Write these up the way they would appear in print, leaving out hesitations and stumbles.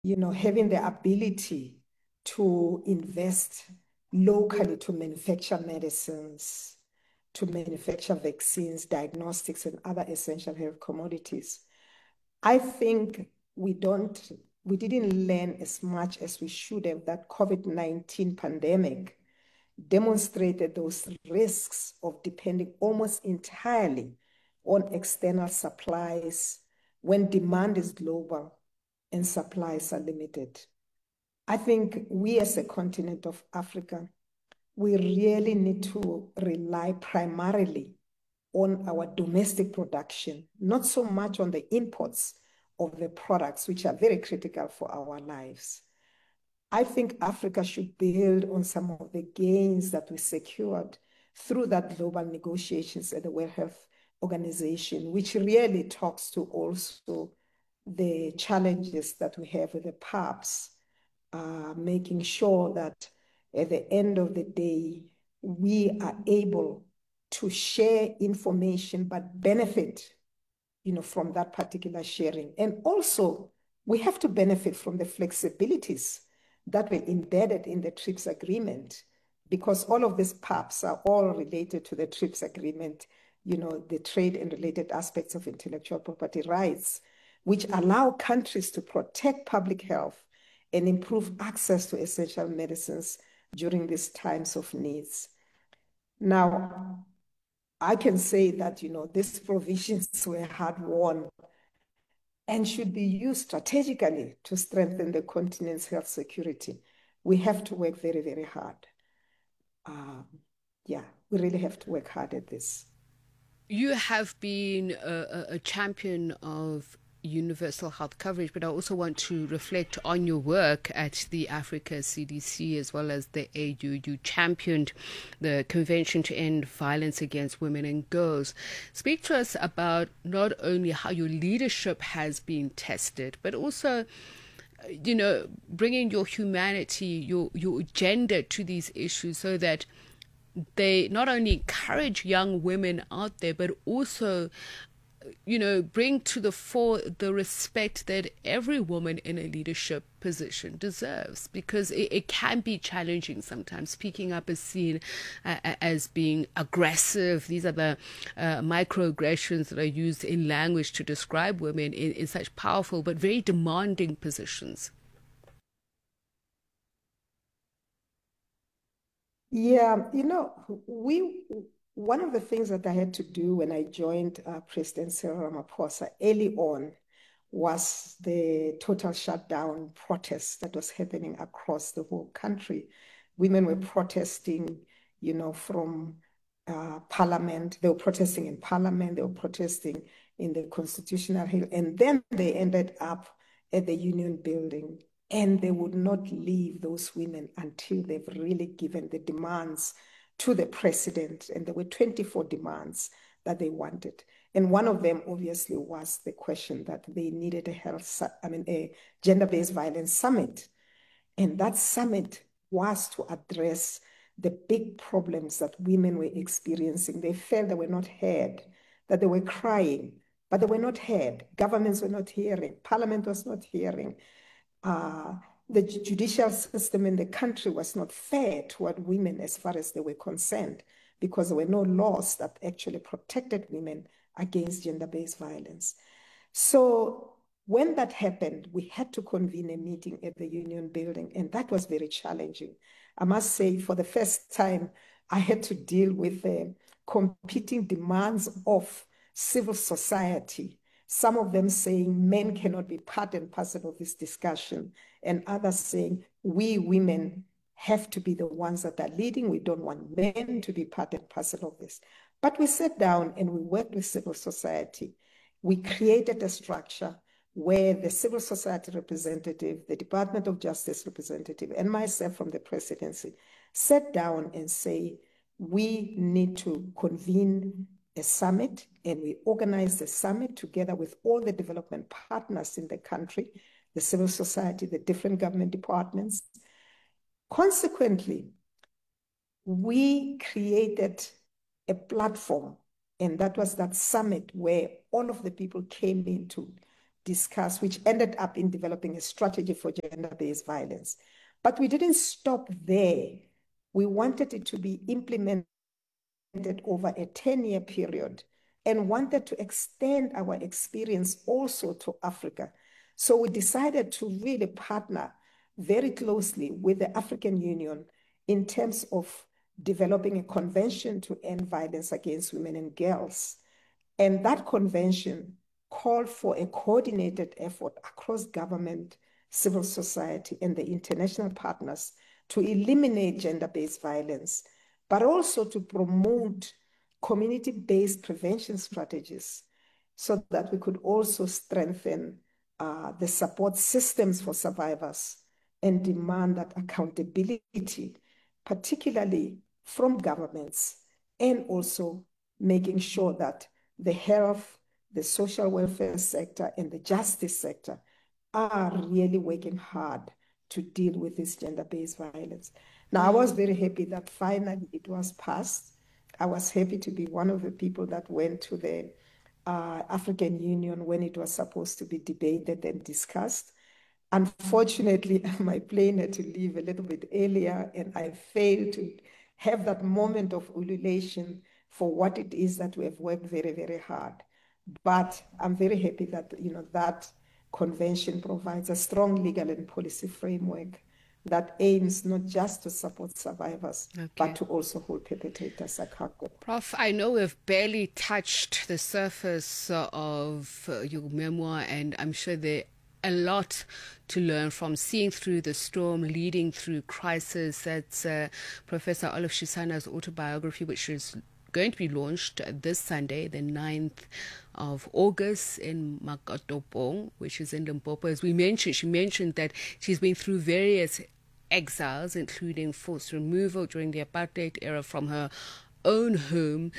having the ability to invest locally to manufacture medicines, to manufacture vaccines, diagnostics, and other essential health commodities. I think we didn't learn as much as we should have. That COVID-19 pandemic demonstrated those risks of depending almost entirely on external supplies when demand is global and supplies are limited. I think we as a continent of Africa, we really need to rely primarily on our domestic production, not so much on the imports of the products, which are very critical for our lives. I think Africa should build on some of the gains that we secured through that global negotiations at the World Health Organization, which really talks to also the challenges that we have with the PAPs, making sure that at the end of the day, we are able to share information but benefit, from that particular sharing. And also, we have to benefit from the flexibilities that were embedded in the TRIPS agreement, because all of these PAPs are all related to the TRIPS agreement, the trade and related aspects of intellectual property rights, which allow countries to protect public health and improve access to essential medicines during these times of needs. Now, I can say that, these provisions were hard-won and should be used strategically to strengthen the continent's health security. We have to work very, very hard. Yeah, we really have to work hard at this. You have been a champion of universal health coverage, but I also want to reflect on your work at the Africa CDC as well as the AU. You championed the Convention to End Violence Against Women and Girls. Speak to us about not only how your leadership has been tested, but also bringing your humanity, your gender to these issues so that they not only encourage young women out there, but also, bring to the fore the respect that every woman in a leadership position deserves, because it can be challenging sometimes. Speaking up is seen as being aggressive. These are the microaggressions that are used in language to describe women in such powerful but very demanding positions. Yeah, one of the things that I had to do when I joined President Cyril Ramaphosa early on was the total shutdown protest that was happening across the whole country. Women were protesting, from Parliament. They were protesting in Parliament. They were protesting in the Constitutional Hill. And then they ended up at the Union Building. And they would not leave those women until they've really given the demands to the president. And there were 24 demands that they wanted. And one of them obviously was the question that they needed a gender-based violence summit. And that summit was to address the big problems that women were experiencing. They felt they were not heard, that they were crying, but they were not heard. Governments were not hearing. Parliament was not hearing. The judicial system in the country was not fair toward women as far as they were concerned, because there were no laws that actually protected women against gender-based violence. So when that happened, we had to convene a meeting at the Union Building, and that was very challenging. I must say, for the first time, I had to deal with the competing demands of civil society, some of them saying men cannot be part and parcel of this discussion, and others saying we women have to be the ones that are leading. We don't want men to be part and parcel of this. But we sat down and we worked with civil society. We created a structure where the civil society representative, the Department of Justice representative, and myself from the presidency sat down and say, we need to convene a summit, and we organized a summit together with all the development partners in the country, the civil society, the different government departments. Consequently, we created a platform, and that was that summit where all of the people came into discussed, which ended up in developing a strategy for gender-based violence. But we didn't stop there. We wanted it to be implemented over a 10-year period and wanted to extend our experience also to Africa. So we decided to really partner very closely with the African Union in terms of developing a convention to end violence against women and girls. And that convention called for a coordinated effort across government, civil society, and the international partners to eliminate gender-based violence, but also to promote community-based prevention strategies so that we could also strengthen the support systems for survivors and demand that accountability, particularly from governments, and also making sure that the health, the social welfare sector, and the justice sector are really working hard to deal with this gender-based violence. Now, I was very happy that finally it was passed. I was happy to be one of the people that went to the African Union when it was supposed to be debated and discussed. Unfortunately, my plane had to leave a little bit earlier, and I failed to have that moment of ululation for what it is that we have worked very, very hard. But I'm very happy that, that convention provides a strong legal and policy framework that aims not just to support survivors, but to also hold perpetrators accountable. Prof, I know we've barely touched the surface of your memoir, and I'm sure there a lot to learn from seeing through the storm, leading through crisis. That's Professor Olive Shisana's autobiography, which is going to be launched this Sunday, the 9th of August in Makotopong, which is in Limpopo. As we mentioned, she mentioned that she's been through various exiles, including forced removal during the apartheid era from her own home,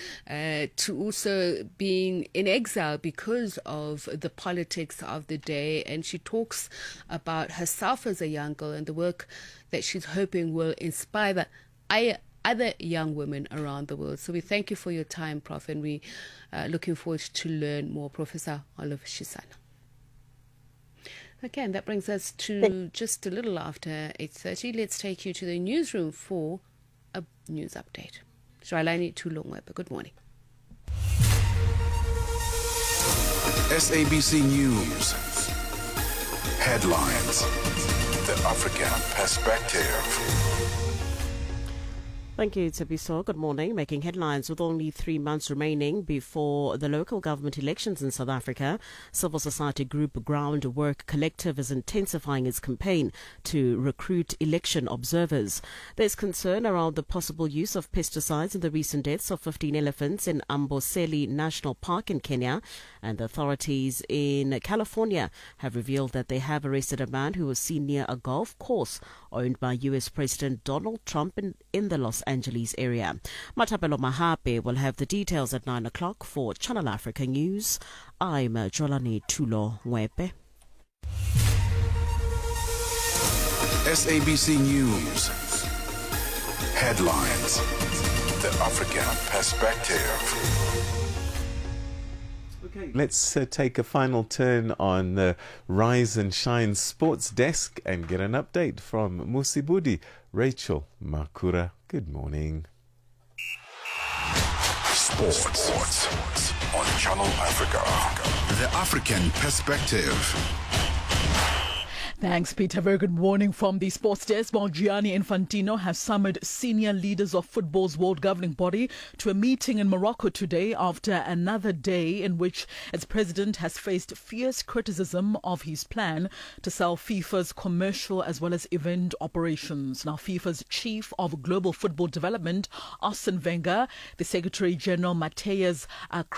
to also being in exile because of the politics of the day. And she talks about herself as a young girl and the work that she's hoping will inspire other young women around the world. So we thank you for your time, Prof, and we looking forward to learn more. Professor Olive Shisana. Okay, and that brings us to just a little after 8:30. Let's take you to the newsroom for a news update. Shwalani Tulongwepa, good morning. SABC News. Headlines. The African Perspective. Thank you, Tsebiso. Good morning. Making headlines with only 3 months remaining before the local government elections in South Africa, civil society group Groundwork Collective is intensifying its campaign to recruit election observers. There's concern around the possible use of pesticides in the recent deaths of 15 elephants in Amboseli National Park in Kenya, and the authorities in California have revealed that they have arrested a man who was seen near a golf course owned by U.S. President Donald Trump in the Los Angeles area. Matapelo Mahape will have the details at 9 o'clock for Channel Africa News. I'm Jolani Tulongwepa. SABC News. Headlines. The African Perspective. Okay, let's take a final turn on the Rise and Shine Sports Desk and get an update from Musibudi. Rachel Makura, good morning. Sports on Channel Africa. The African Perspective. Thanks, Peter. Very good morning from the sports desk. Well, Gianni Infantino has summoned senior leaders of football's world governing body to a meeting in Morocco today after another day in which its president has faced fierce criticism of his plan to sell FIFA's commercial as well as event operations. Now, FIFA's chief of global football development, Arsene Wenger, the Secretary General Matthias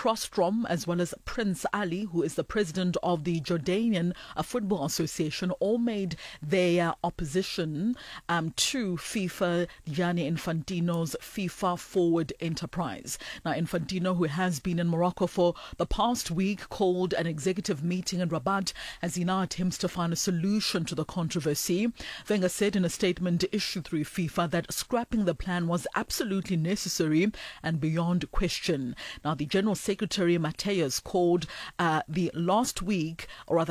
Krostrom, as well as Prince Ali, who is the president of the Jordanian Football Association, all all made their opposition to FIFA Gianni Infantino's FIFA Forward enterprise. Now, Infantino, who has been in Morocco for the past week, called an executive meeting in Rabat as he now attempts to find a solution to the controversy. Wenger said in a statement issued through FIFA that scrapping the plan was absolutely necessary and beyond question. Now, the General Secretary Mateus called last week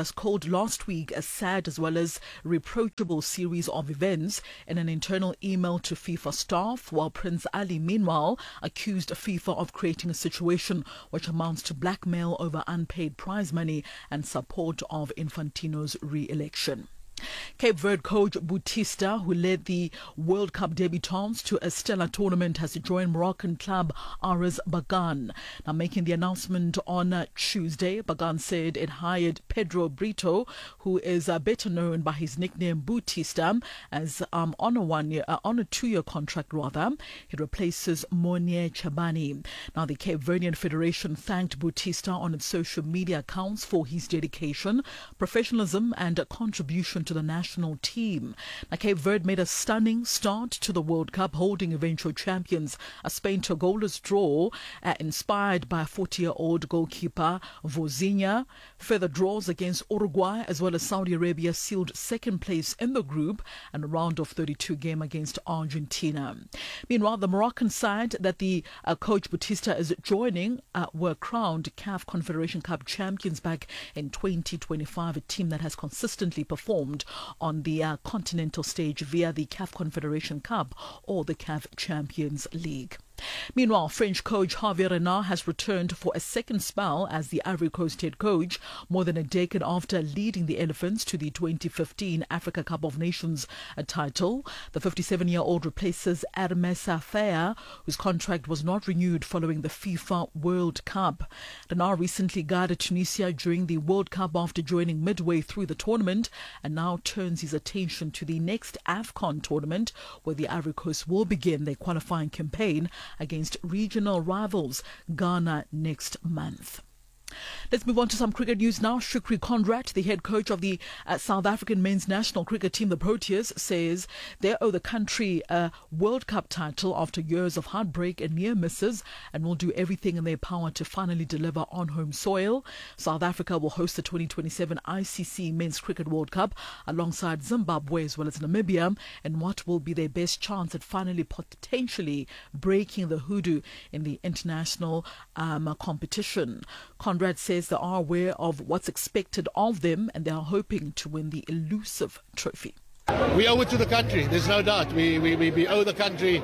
a sad as well as reproachable series of events in an internal email to FIFA staff, while Prince Ali, meanwhile, accused FIFA of creating a situation which amounts to blackmail over unpaid prize money and support of Infantino's re-election. Cape Verde coach Bautista, who led the World Cup debutants to a stellar tournament, has joined Moroccan club Aris Bagan. Now, making the announcement on Tuesday, Bagan said it hired Pedro Brito, who is better known by his nickname Bautista, as on a 2-year contract rather. He replaces Monier Chabani. Now, the Cape Verdean Federation thanked Bautista on its social media accounts for his dedication, professionalism and contribution to the national team. Now, Cape Verde made a stunning start to the World Cup, holding eventual champions Spain to a goalless draw, inspired by 40-year-old goalkeeper Vozinha. Further draws against Uruguay as well as Saudi Arabia sealed second place in the group, and a round of 32 game against Argentina. Meanwhile, the Moroccan side that the coach Bautista is joining were crowned CAF Confederation Cup champions back in 2025, a team that has consistently performed on the continental stage via the CAF Confederation Cup or the CAF Champions League. Meanwhile, French coach Hervé Renard has returned for a second spell as the Ivory Coast head coach, more than a decade after leading the Elephants to the 2015 Africa Cup of Nations title. The 57-year-old replaces Hermes Affair, whose contract was not renewed following the FIFA World Cup. Renard recently guided Tunisia during the World Cup after joining midway through the tournament, and now turns his attention to the next AFCON tournament, where the Ivory Coast will begin their qualifying campaign against regional rivals Ghana next month. Let's move on to some cricket news now. Shukri Conrad, the head coach of the South African men's national cricket team, the Proteas, says they owe the country a World Cup title after years of heartbreak and near misses, and will do everything in their power to finally deliver on home soil. South Africa will host the 2027 ICC Men's Cricket World Cup alongside Zimbabwe as well as Namibia, in what will be their best chance at finally potentially breaking the hoodoo in the international competition. Conrad says they are aware of what's expected of them and they are hoping to win the elusive trophy. We owe it to the country, there's no doubt. We owe the country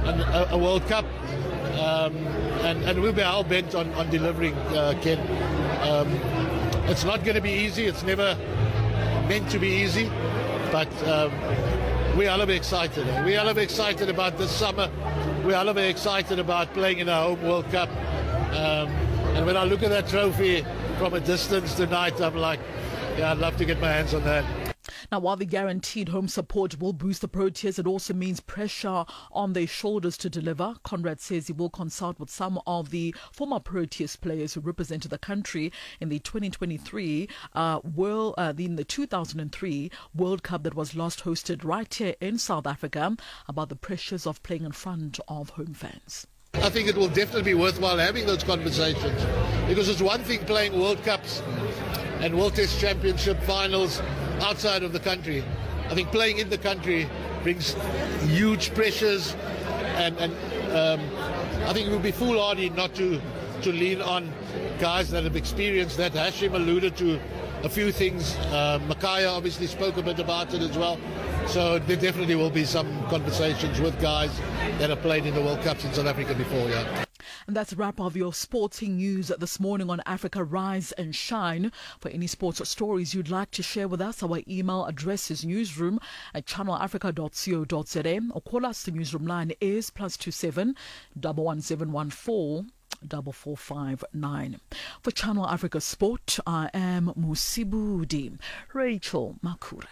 a World Cup, and we'll be hell bent on delivering, Ken. It's not going to be easy, it's never meant to be easy, but we are a little bit excited. We are a little bit excited about this summer. We are a little bit excited about playing in our home World Cup. And when I look at that trophy from a distance tonight, I'm like, yeah, I'd love to get my hands on that. Now, while the guaranteed home support will boost the Proteas, it also means pressure on their shoulders to deliver. Conrad says he will consult with some of the former Proteas players who represented the country in the 2003 in the 2003 World Cup that was last hosted right here in South Africa, about the pressures of playing in front of home fans. I think it will definitely be worthwhile having those conversations, because it's one thing playing World Cups and World Test Championship finals outside of the country. I think playing in the country brings huge pressures, and I think it would be foolhardy not to lean on guys that have experienced that. Hashim alluded to a few things. Makaya obviously spoke a bit about it as well. So there definitely will be some conversations with guys that have played in the World Cups in South Africa before, yeah. And that's a wrap of your sporting news this morning on Africa Rise and Shine. For any sports stories you'd like to share with us, our email address is newsroom@channelafrica.co.za, or call us. The newsroom line is +27 11714 4459. For Channel Africa Sport, I am Musibudi. Rachel Makura.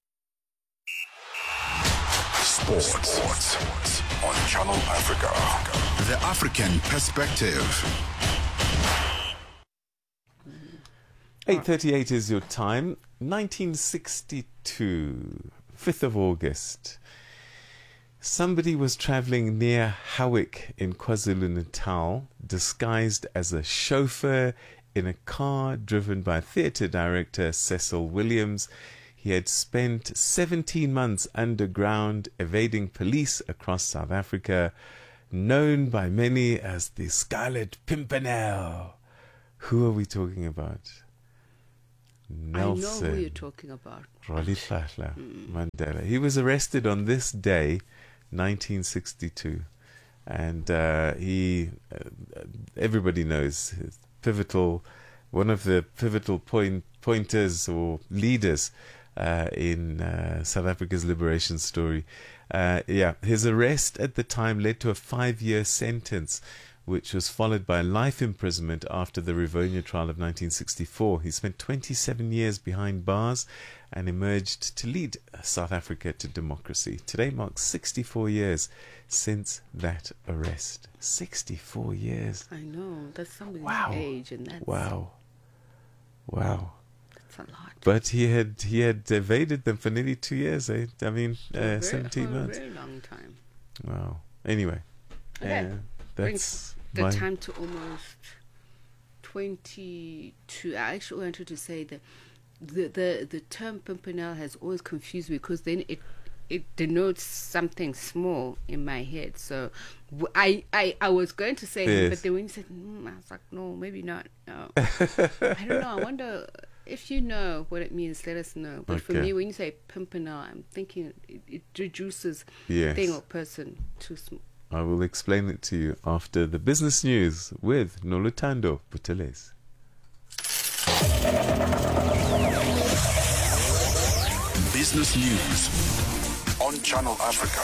Sports on Channel Africa. The African Perspective. 8:38 is your time. 1962, 5th of August. Somebody was traveling near Howick in KwaZulu-Natal, disguised as a chauffeur in a car driven by theatre director Cecil Williams. He had spent 17 months underground evading police across South Africa, known by many as the Scarlet Pimpernel. Who are we talking about? Nelson. I know who you're talking about. Rolihlahla Mandela. He was arrested on this day, 1962, and everybody knows, one of the pivotal pointers or leaders in South Africa's liberation story. His arrest at the time led to a 5-year sentence, which was followed by life imprisonment after the Rivonia trial of 1964. He spent 27 years behind bars and emerged to lead South Africa to democracy. Today marks 64 years since that arrest. 64 years. I know, that's somebody's age, and that's... Wow. That's a lot. But he had evaded them for nearly 2 years, eh? I mean, 17 months. For a very long time. Wow. Anyway. Okay. That's the time to almost 22. I actually wanted to say that the term Pimpernel has always confused me, because then it denotes something small in my head. So I was going to say him, but then when you said, I was like, no, maybe not. No. I don't know. I wonder if you know what it means. Let us know. But for me, when you say Pimpernel, I'm thinking it reduces thing or person to small. I will explain it to you after the business news with Noluthando Buthelezi. Business news on Channel Africa.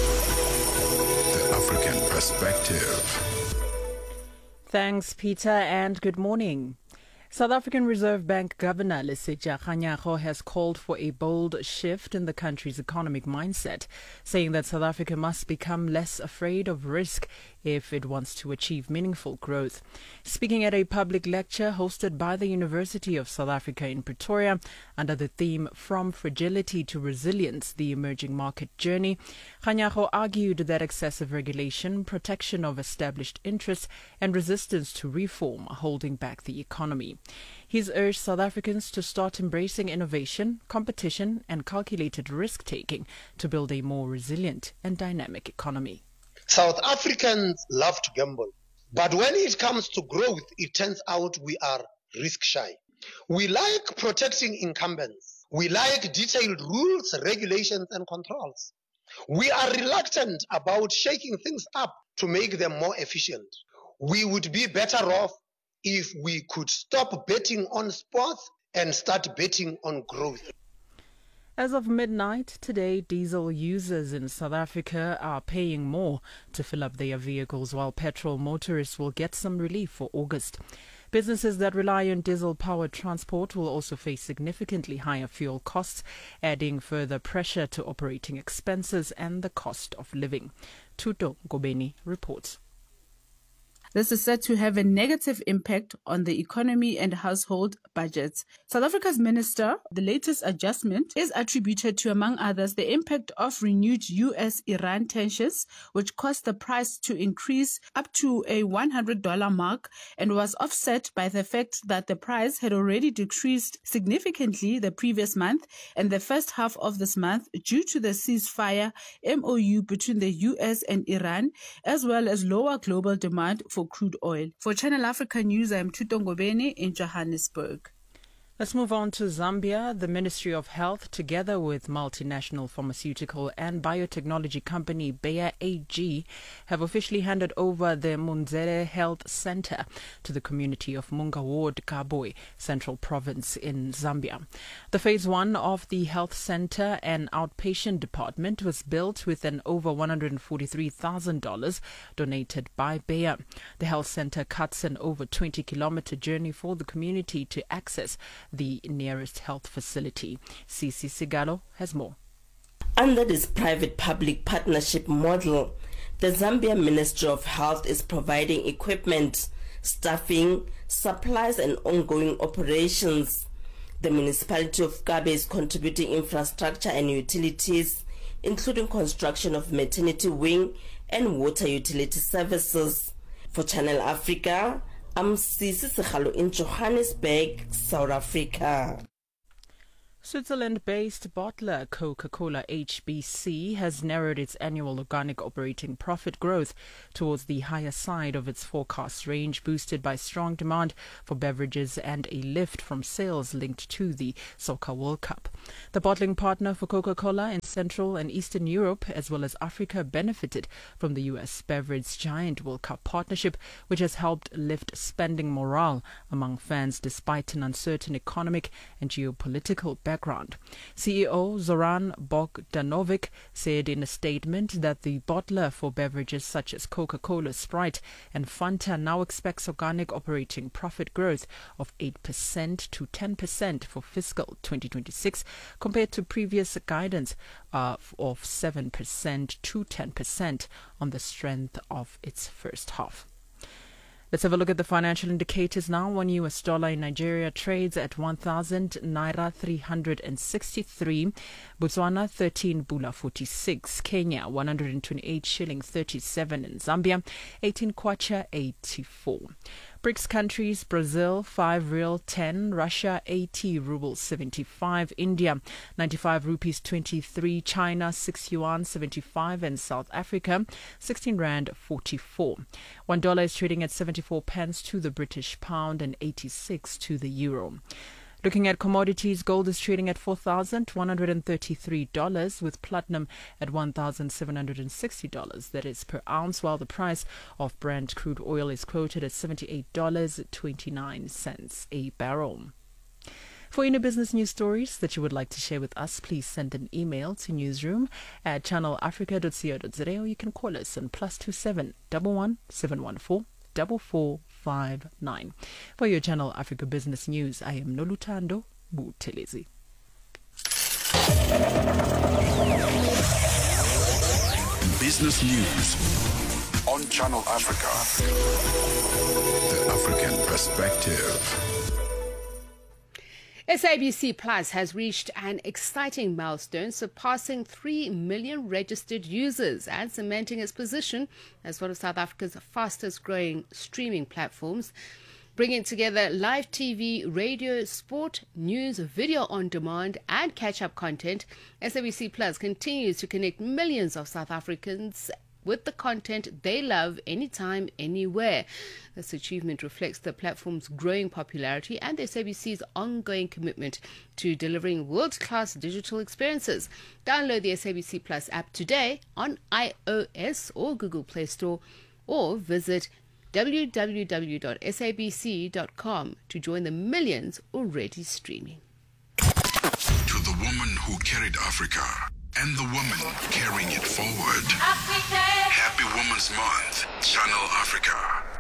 The African perspective. Thanks, Peter, and good morning. South African Reserve Bank Governor Lesetja Kganyago has called for a bold shift in the country's economic mindset, saying that South Africa must become less afraid of risk if it wants to achieve meaningful growth. Speaking at a public lecture hosted by the University of South Africa in Pretoria under the theme From Fragility to Resilience, the Emerging Market Journey, Kganyago argued that excessive regulation, protection of established interests, and resistance to reform are holding back the economy. He's urged South Africans to start embracing innovation, competition, and calculated risk-taking to build a more resilient and dynamic economy. South Africans love to gamble, but when it comes to growth, it turns out we are risk-shy. We like protecting incumbents. We like detailed rules, regulations, and controls. We are reluctant about shaking things up to make them more efficient. We would be better off if we could stop betting on sports and start betting on growth. As of midnight today, diesel users in South Africa are paying more to fill up their vehicles, while petrol motorists will get some relief for August. Businesses that rely on diesel-powered transport will also face significantly higher fuel costs, adding further pressure to operating expenses and the cost of living. Tuto Ngobeni reports. This is said to have a negative impact on the economy and household budgets. South Africa's minister, the latest adjustment is attributed to, among others, the impact of renewed US-Iran tensions, which caused the price to increase up to a $100 mark and was offset by the fact that the price had already decreased significantly the previous month and the first half of this month due to the ceasefire MOU between the US and Iran, as well as lower global demand for crude oil. For Channel Africa News, I am Tuto Ngobeni in Johannesburg. Let's move on to Zambia. The Ministry of Health, together with multinational pharmaceutical and biotechnology company Bayer AG, have officially handed over the Munzere Health Center to the community of Munga Ward, Kabwe, Central Province in Zambia. The phase 1 of the health center and outpatient department was built with an over $143,000 donated by Bayer. The health center cuts an over 20-kilometer journey for the community to access the nearest health facility. Sisi Sigalo has more. Under this private-public partnership model, the Zambia Ministry of Health is providing equipment staffing, supplies and ongoing operations. The municipality of Kabe is contributing infrastructure and utilities, including construction of maternity wing and water utility services. For Channel Africa, I'm Sisi Sekhalo in Johannesburg, South Africa. Switzerland-based bottler Coca-Cola HBC has narrowed its annual organic operating profit growth towards the higher side of its forecast range, boosted by strong demand for beverages and a lift from sales linked to the Soccer World Cup. The bottling partner for Coca-Cola in Central and Eastern Europe, as well as Africa, benefited from the U.S. beverage giant World Cup partnership, which has helped lift spending morale among fans despite an uncertain economic and geopolitical background. CEO Zoran Bogdanovic said in a statement that the bottler for beverages such as Coca-Cola, Sprite and Fanta now expects organic operating profit growth of 8% to 10% for fiscal 2026 compared to previous guidance of 7% to 10% on the strength of its first half. Let's have a look at the financial indicators now. One US dollar in Nigeria trades at 1,000 naira 363, Botswana 13 bula 46, Kenya 128 shilling 37, and Zambia 18 kwacha 84. BRICS countries: Brazil 5 riel 10, Russia 80 rubles 75, India 95 rupees 23, China 6 yuan 75, and South Africa 16 rand 44. $1 is trading at 74 pence to the British pound and 86 to the euro. Looking at commodities, gold is trading at $4,133, with platinum at $1,760, that is per ounce, while the price of Brent crude oil is quoted at $78.29 a barrel. For any business news stories that you would like to share with us, please send an email to newsroom@channelafrica.co.za, or you can call us on +27 11 714 4459. For your Channel Africa Business News, I am Nolutando Buthelezi. Business News on Channel Africa. The African Perspective. SABC Plus has reached an exciting milestone, surpassing 3 million registered users and cementing its position as one of South Africa's fastest growing streaming platforms, bringing together live TV, radio, sport, news, video on demand and catch-up content. SABC Plus continues to connect millions of South Africans with the content they love anytime, anywhere. This achievement reflects the platform's growing popularity and the SABC's ongoing commitment to delivering world-class digital experiences. Download the SABC Plus app today on iOS or Google Play Store, or visit www.sabc.com to join the millions already streaming. To the woman who carried Africa and the woman carrying it forward. Happy Women's Month, Channel Africa.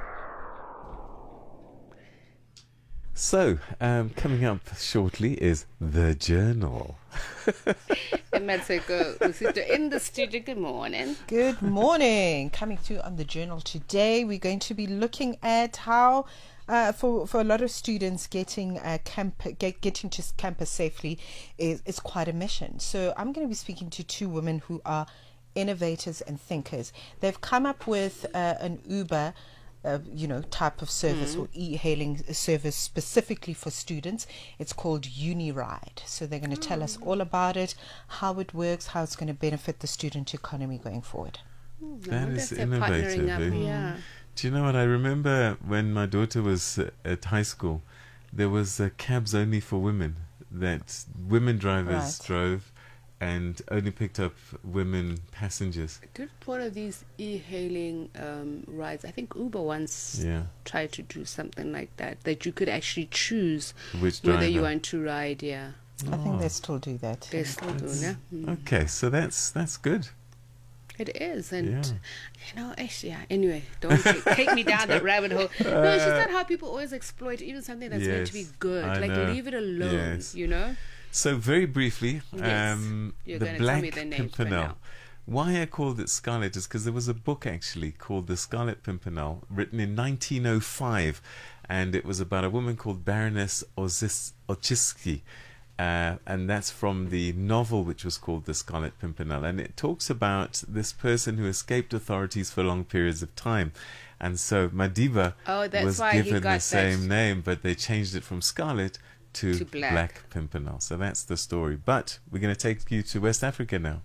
So, coming up shortly is The Journal. In the studio, good morning. Good morning. Coming to you on The Journal today, we're going to be looking at how for a lot of students getting to campus safely is quite a mission. So I'm going to be speaking to two women who are innovators and thinkers. They've come up with an Uber type of service or e-hailing service specifically for students. It's called UniRide. So they're going to tell us all about it, how it works, how it's going to benefit the student economy going forward. That is innovative. Yeah. Do you know what? I remember when my daughter was at high school, there was cabs only for women that women drivers drove and only picked up women passengers. Good one of these e-hailing rides. I think Uber once tried to do something like that you could actually choose whether you want to ride. I think they still do that. They still do, yeah. Okay, so that's good. It is, and anyway, don't take me down that rabbit hole. No, it's just that how people always exploit even something that's meant to be good. Leave it alone, So very briefly, you're the Black Pimpernel Why I called it Scarlet is because there was a book actually called The Scarlet Pimpernel, written in 1905, and it was about a woman called Baroness Ochitsky. And that's from the novel which was called The Scarlet Pimpernel. And it talks about this person who escaped authorities for long periods of time. And so Madiba was given the same name, but they changed it from Scarlet to Black Pimpernel. So that's the story. But we're going to take you to West Africa now.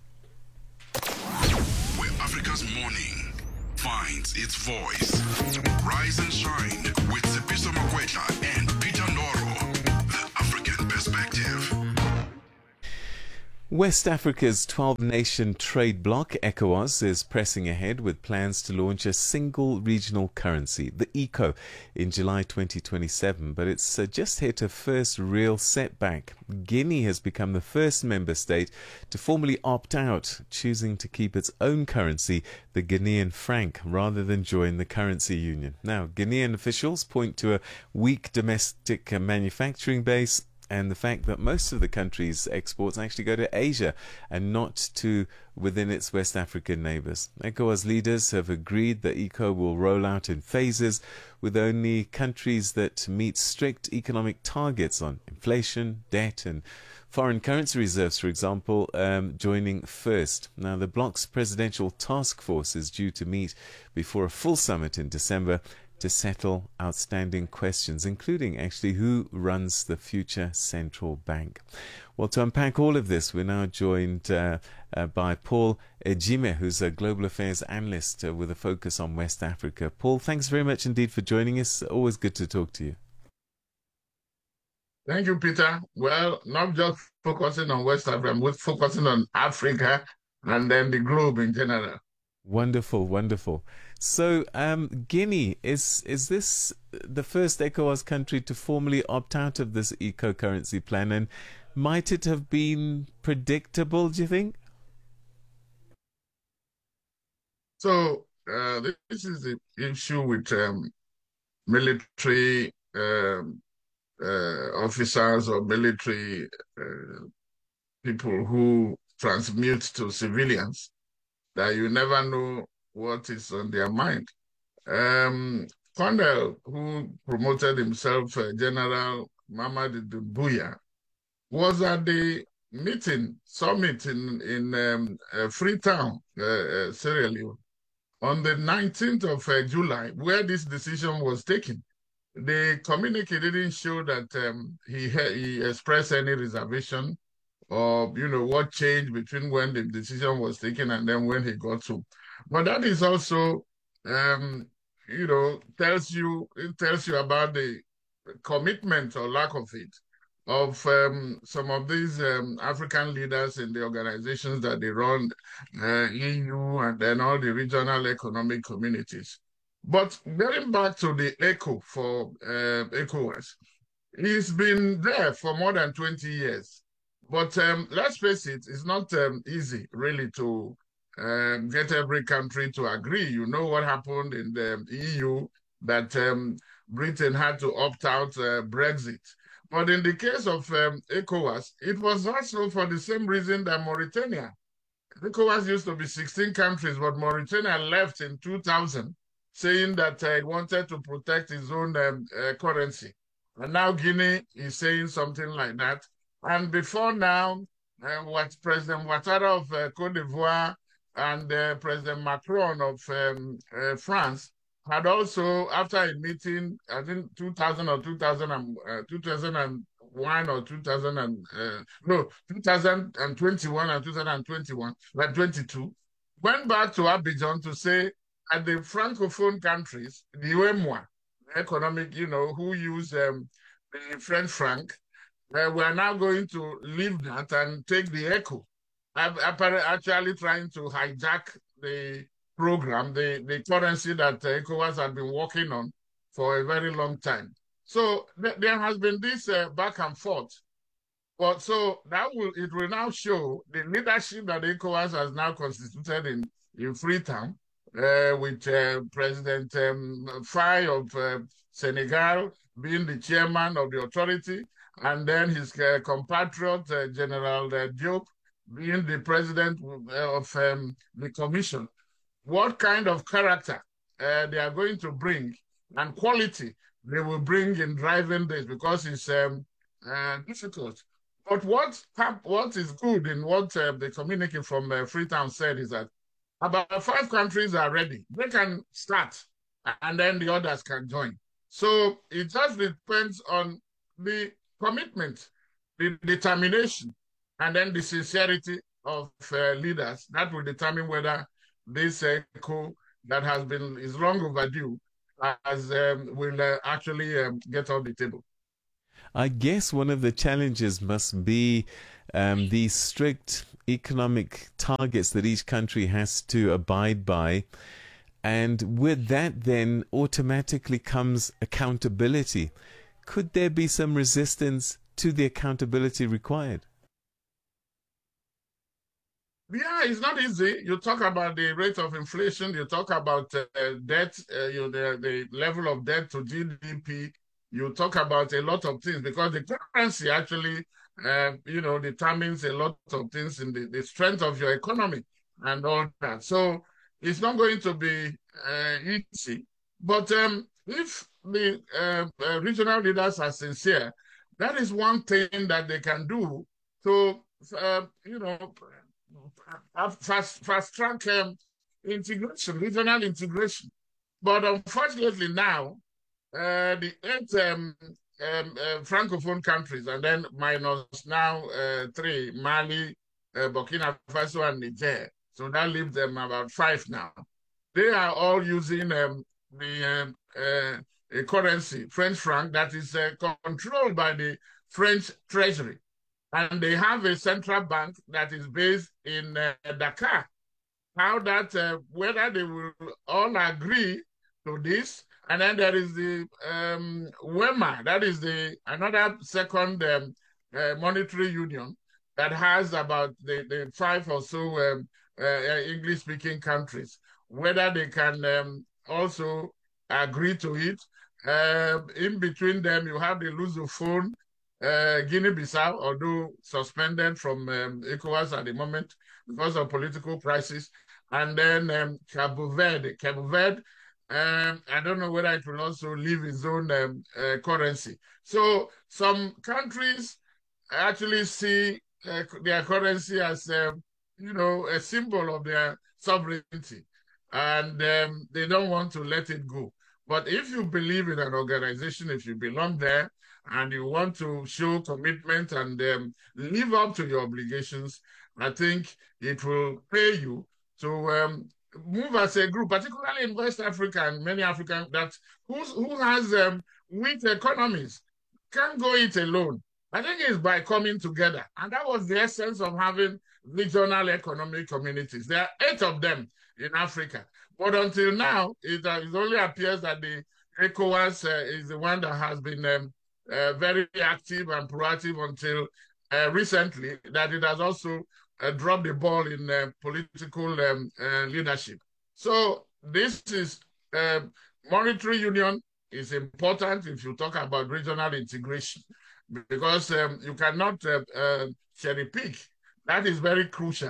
Where Africa's morning finds its voice. Rise and shine with Tsepiso Makwetla and Peter Ndoro. The African Perspective. West Africa's 12-nation trade bloc, ECOWAS, is pressing ahead with plans to launch a single regional currency, the ECO, in July 2027. But it's just hit a first real setback. Guinea has become the first member state to formally opt out, choosing to keep its own currency, the Guinean franc, rather than join the currency union. Now, Guinean officials point to a weak domestic manufacturing base and the fact that most of the country's exports actually go to Asia and not to within its West African neighbours. ECOWAS leaders have agreed that ECO will roll out in phases, with only countries that meet strict economic targets on inflation, debt and foreign currency reserves, for example, joining first. Now, the bloc's presidential task force is due to meet before a full summit in December to settle outstanding questions, including actually who runs the future central bank. Well, to unpack all of this, we're now joined by Paul Ejime, who's a global affairs analyst with a focus on West Africa. Paul, thanks very much indeed for joining us. Always good to talk to you. Thank you, Peter. Well, not just focusing on West Africa, but focusing on Africa and then the globe in general. Wonderful, wonderful. So, Guinea, is this the first ECOWAS country to formally opt out of this eco-currency plan? And might it have been predictable, do you think? So, this is the issue with military officers or military people who transmute to civilians, that you never know what is on their mind. Colonel, who promoted himself General Mamadi Doumbouya, was at the summit in Freetown, Sierra Leone, on the 19th of July, where this decision was taken. The communique didn't show that he expressed any reservation or, what changed between when the decision was taken and then when he got to. But that is also, tells you about the commitment or lack of it of some of these African leaders in the organizations that they run, EU and then all the regional economic communities. But getting back to the ECO for ECOWAS, he's been there for more than 20 years. But let's face it, it's not easy really to get every country to agree. You know what happened in the EU, that Britain had to opt out Brexit. But in the case of ECOWAS, it was also for the same reason that Mauritania. ECOWAS used to be 16 countries, but Mauritania left in 2000, saying that it wanted to protect its own currency. And now Guinea is saying something like that. And before now, what President Ouattara of Cote d'Ivoire and President Macron of France had also, after a meeting, I think 2000 or 2001 or 2021 and 2021, like 22, went back to Abidjan to say at the Francophone countries, the UEMOA, economic, who use the French franc, we are now going to leave that and take the ECO. Actually trying to hijack the program, the currency that ECOWAS had been working on for a very long time. So there has been this back and forth. But so it will now show the leadership that ECOWAS has now constituted in Freetown, with President Faye of Senegal being the chairman of the authority, and then his compatriot, General Diop, being the president of the commission, what kind of character they are going to bring and quality they will bring in driving this, because it's difficult. But what is good in what the communique from Freetown said is that about 5 countries are ready. They can start, and then the others can join. So it just depends on the commitment, the determination, and then the sincerity of leaders. That will determine whether this ECO that is long overdue will actually get on the table. I guess one of the challenges must be the strict economic targets that each country has to abide by. And with that, then automatically comes accountability. Could there be some resistance to the accountability required? Yeah, it's not easy. You talk about the rate of inflation, you talk about debt, the level of debt to GDP, you talk about a lot of things, because the currency actually, determines a lot of things in the strength of your economy and all that. So it's not going to be easy. But if the regional leaders are sincere, that is one thing that they can do to, fast track integration, regional integration. But unfortunately now, the 8 Francophone countries, and then minus now 3, Mali, Burkina Faso, and Niger. So that leaves them about 5 now. They are all using a currency, French franc, that is controlled by the French Treasury. And they have a central bank that is based in Dakar. How that, whether they will all agree to this. And then there is the WEMA, that is another second monetary union that has about the 5 or so English-speaking countries, whether they can also agree to it. In between them, you have the Lusophone, Guinea-Bissau, although suspended from ECOWAS at the moment because of political crisis, and then Cabo Verde. Cabo Verde, I don't know whether it will also leave its own currency. So some countries actually see their currency as, a symbol of their sovereignty, and they don't want to let it go. But if you believe in an organization, if you belong there, and you want to show commitment and live up to your obligations, I think it will pay you to move as a group, particularly in West Africa and many African who has weak economies, can't go it alone. I think it's by coming together. And that was the essence of having regional economic communities. There are 8 of them in Africa. But until now, it only appears that the ECOWAS is the one that has been very active and proactive until recently, that it has also dropped the ball in political leadership. So this is monetary union is important if you talk about regional integration, because you cannot cherry pick. That is very crucial.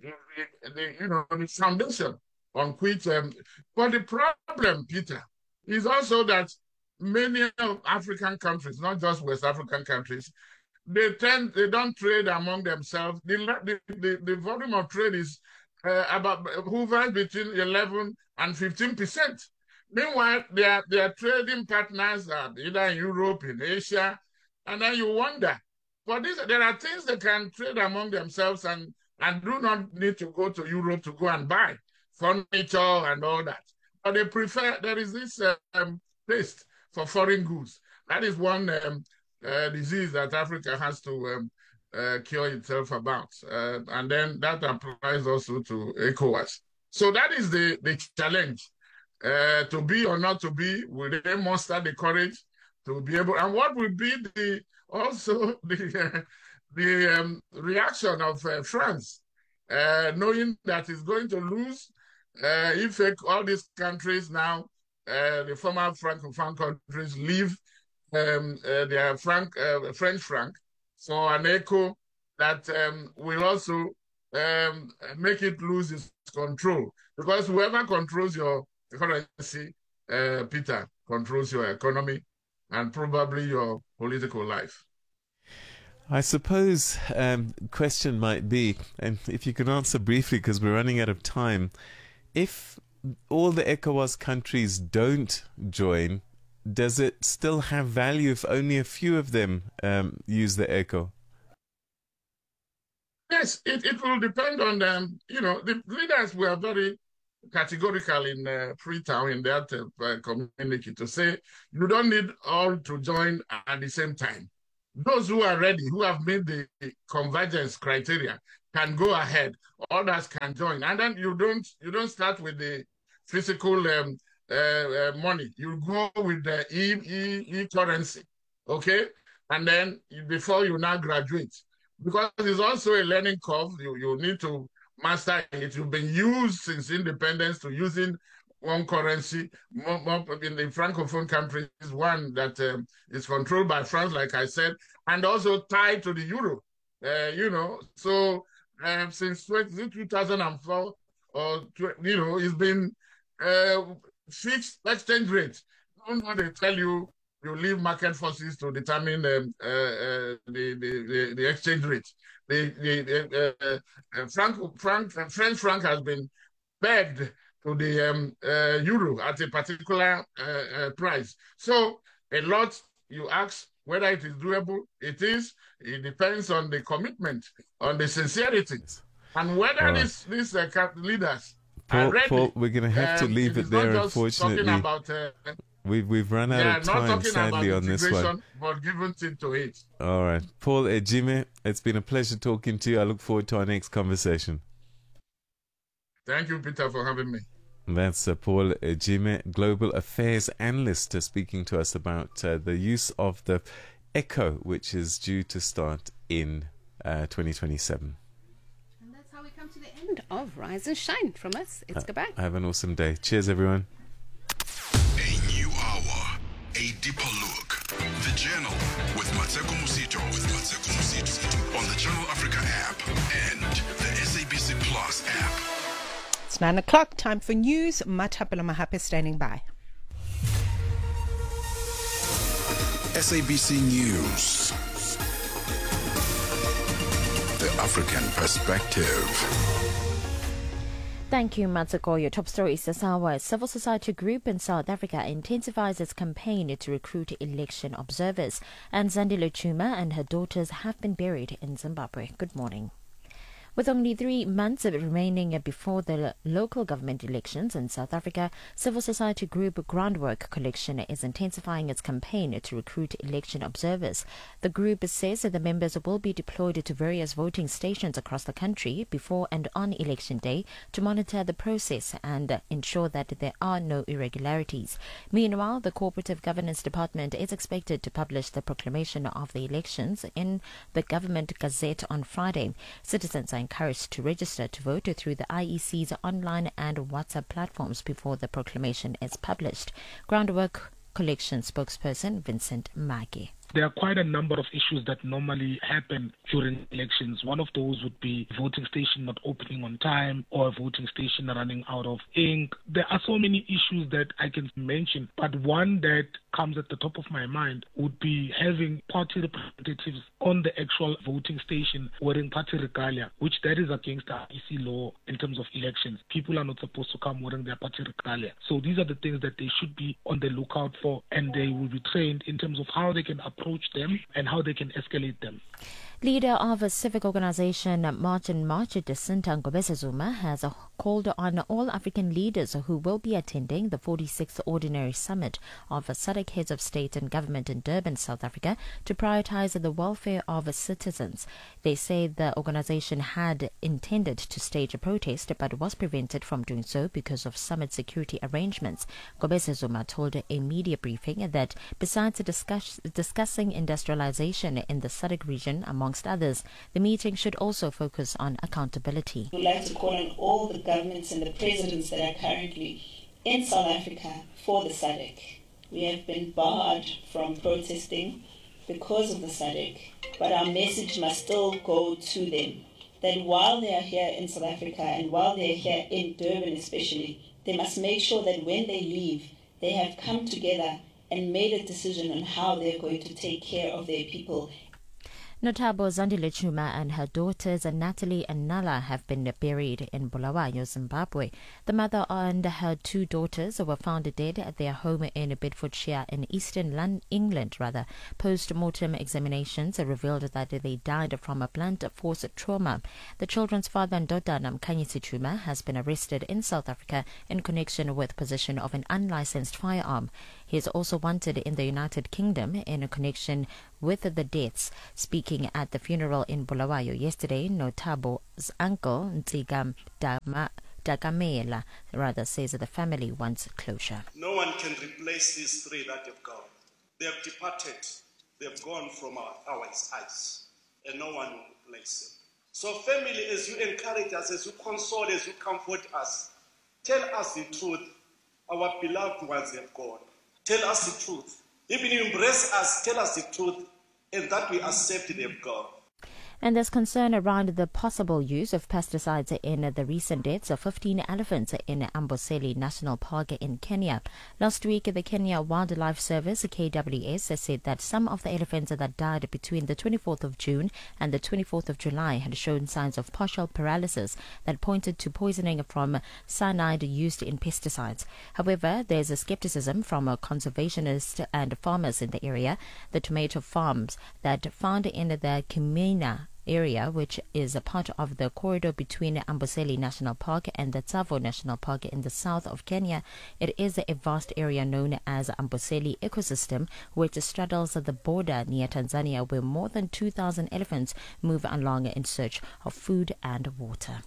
The foundation on which. But the problem, Peter, is also that many African countries, not just West African countries, they don't trade among themselves. The volume of trade is hovers between 11 and 15%. Meanwhile, their trading partners are either in Europe, in Asia, and then you wonder. For this, there are things they can trade among themselves and do not need to go to Europe to go and buy furniture and all that. But they prefer, there is this taste for foreign goods. That is one disease that Africa has to cure itself about. And then that applies also to ECOWAS. So that is the challenge. To be or not to be, will they muster the courage to be able, and what will be the reaction of France, knowing that it's going to lose if all these countries now, the former Francophone countries, leave their French franc, so an ECO that will also make it lose its control. Because whoever controls your currency, Peter, controls your economy and probably your political life. I suppose question might be, and if you can answer briefly because we're running out of time, if all the ECOWAS countries don't join, does it still have value if only a few of them use the ECO? Yes, it will depend on them. The leaders were very categorical in Freetown in that communique to say you don't need all to join at the same time. Those who are ready, who have made the convergence criteria, can go ahead. Others can join, and then you don't start with the physical money. You go with the e-currency, okay? And then before you now graduate, because it's also a learning curve. You need to master it. You've been used since independence to using one currency. More in the Francophone countries, one that is controlled by France, like I said, and also tied to the euro. So since 2004, it's been fixed exchange rate. Don't want to tell you leave market forces to determine the exchange rate. The French franc has been pegged to the euro at a particular price. So a lot, you ask whether it is doable. It is. It depends on the commitment, on the sincerity, and whether these leaders are ready. Paul, we're going to have to leave it there, unfortunately. About, we've run out of time, sadly, on this one. But given to it. All right. Paul Ejime, it's been a pleasure talking to you. I look forward to our next conversation. Thank you, Peter, for having me. That's Paul Ejime, Global Affairs Analyst, speaking to us about the use of the ECO, which is due to start in 2027. And that's how we come to the end of Rise and Shine. From us, it's goodbye. Have an awesome day. Cheers, everyone. A new hour, a deeper look. The Journal with Mateko Musito. On the Channel Africa app and the SABC Plus app. It's 9 o'clock, time for news. Matapela Mahape standing by. SABC News. The African Perspective. Thank you, Matsako. Your top story is this hour. A civil society group in South Africa intensifies its campaign to recruit election observers. And Zandile Chuma and her daughters have been buried in Zimbabwe. Good morning. With only 3 months remaining before the local government elections in South Africa, civil society group Groundwork Collection is intensifying its campaign to recruit election observers. The group says that the members will be deployed to various voting stations across the country before and on election day to monitor the process and ensure that there are no irregularities. Meanwhile, the Cooperative Governance Department is expected to publish the proclamation of the elections in the Government Gazette on Friday. Citizens are encouraged to register to vote through the IEC's online and WhatsApp platforms before the proclamation is published. Groundwork Collection spokesperson Vincent Mage. There are quite a number of issues that normally happen during elections. One of those would be voting station not opening on time or a voting station running out of ink. There are so many issues that I can mention, but one that comes at the top of my mind would be having party representatives on the actual voting station wearing party regalia, which that is against the IEC law in terms of elections. People are not supposed to come wearing their party regalia. So these are the things that they should be on the lookout for, and they will be trained in terms of how they can approach them and how they can escalate them. Leader of a civic organization, March and March, Jacinta Ngobese Zuma, has called on all African leaders who will be attending the 46th Ordinary Summit of SADC Heads of State and Government in Durban, South Africa, to prioritize the welfare of citizens. They say the organization had intended to stage a protest but was prevented from doing so because of summit security arrangements. Ngobese Zuma told a media briefing that besides discussing industrialization in the SADC region, amongst others, the meeting should also focus on accountability. We'd like to call on all the governments and the presidents that are currently in South Africa for the SADC. We have been barred from protesting because of the SADC, but our message must still go to them that while they are here in South Africa and while they are here in Durban especially, they must make sure that when they leave, they have come together and made a decision on how they're going to take care of their people. Notabo Zandile Chuma and her daughters Natalie and Nala have been buried in Bulawayo, Zimbabwe. The mother and her two daughters were found dead at their home in Bedfordshire in eastern England. Post-mortem examinations revealed that they died from a blunt force trauma. The children's father, Ndoda Namkhanyisi Chuma, has been arrested in South Africa in connection with possession of an unlicensed firearm. He is also wanted in the United Kingdom in connection with the deaths. Speaking at the funeral in Bulawayo yesterday, Notabo's uncle, Ntigam Dakamela, says that the family wants closure. No one can replace these three that have gone. They have departed. They have gone from our eyes, and no one will replace them. So family, as you encourage us, as you console, as you comfort us, tell us the truth. Our beloved ones have gone. Tell us the truth. Even you embrace us, tell us the truth, and that we accept them, God. And there's concern around the possible use of pesticides in the recent deaths of 15 elephants in Amboseli National Park in Kenya. Last week, the Kenya Wildlife Service, KWS, said that some of the elephants that died between the 24th of June and the 24th of July had shown signs of partial paralysis that pointed to poisoning from cyanide used in pesticides. However, there's a skepticism from conservationists and farmers in the area. The tomato farms that found in the Kimina area, which is a part of the corridor between Amboseli National Park and the Tsavo National Park in the south of Kenya. It is a vast area known as Amboseli ecosystem, which straddles the border near Tanzania, where more than 2,000 elephants move along in search of food and water.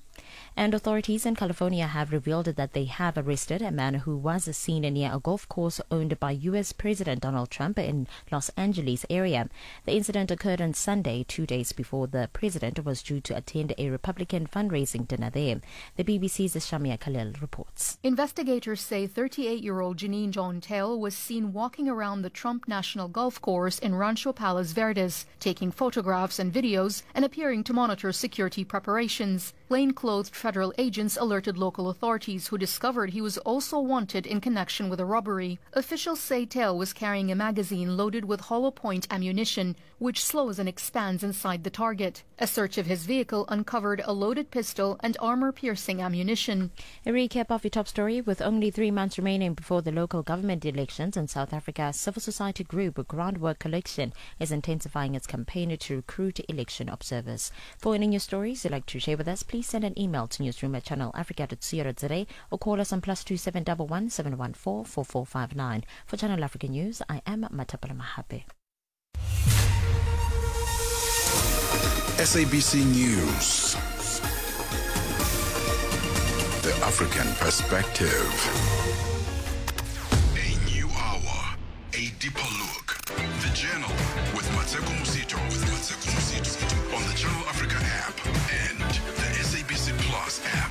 And authorities in California have revealed that they have arrested a man who was seen near a golf course owned by U.S. President Donald Trump in Los Angeles area. The incident occurred on Sunday, 2 days before the president was due to attend a Republican fundraising dinner there. The BBC's Shamia Khalil reports. Investigators say 38-year-old Janine John Tail was seen walking around the Trump National Golf Course in Rancho Palos Verdes, taking photographs and videos and appearing to monitor security preparations. Plain-clothed federal agents alerted local authorities, who discovered he was also wanted in connection with a robbery. Officials say Tail was carrying a magazine loaded with hollow point ammunition, which slows and expands inside the target. A search of his vehicle uncovered a loaded pistol and armor-piercing ammunition. A recap of your top story. With only 3 months remaining before the local government elections in South Africa, civil society group Groundwork Collection is intensifying its campaign to recruit election observers. For any news stories you'd like to share with us, please send an email to newsroom@channelafrica.co.za or call us on +2711 714 4459. For Channel Africa News, I am Matapala Mahape. SABC News. The African Perspective. A new hour, a deeper look. The Journal with Mateko Musito. On the Channel Africa app and the SABC Plus app.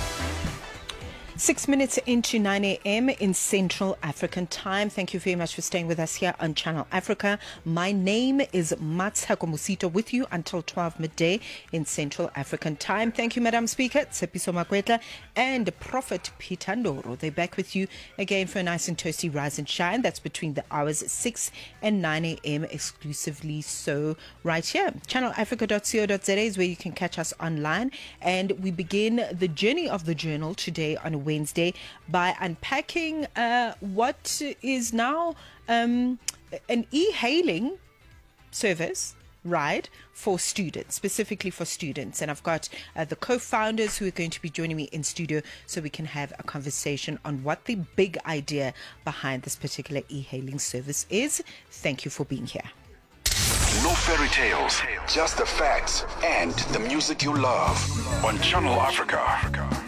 6 minutes into 9 a.m. in Central African time. Thank you very much for staying with us here on Channel Africa. My name is Matsheko Musito, with you until 12 midday in Central African time. Thank you, Madam Speaker, Tsepiso Makwetla and Prophet Peter Ndoro. They're back with you again for a nice and toasty rise and shine. That's between the hours 6 and 9 a.m. exclusively. So right here, channelafrica.co.za is where you can catch us online. And we begin the journey of the journal today on Wednesday by unpacking what is now an e-hailing service ride for students, specifically for students. And I've got the co-founders who are going to be joining me in studio so we can have a conversation on what the big idea behind this particular e-hailing service is. Thank you for being here. No fairy tales, just the facts and the music you love on Channel Africa.